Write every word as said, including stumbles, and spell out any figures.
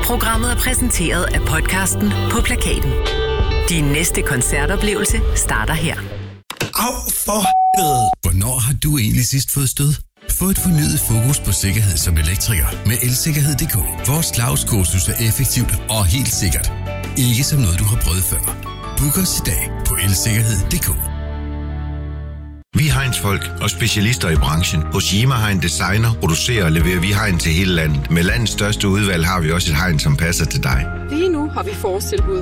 Programmet er præsenteret af podcasten På Plakaten. Din næste koncertoplevelse starter her. Au, for helvede. Hvornår har du egentlig sidst fået stød? Få et fornyet fokus på sikkerhed som elektriker med elsikkerhed punktum d k. Vores slagskursus er effektivt og helt sikkert. Ikke som noget, du har prøvet før. Book os i dag på elsikkerhed punktum d k. Vi er Heinz-folk og specialister i branchen. Hos Yima Hein designer, producerer og leverer vi hegn til hele landet. Med landets største udvalg har vi også et hegn, som passer til dig. Lige nu har vi forårstilbud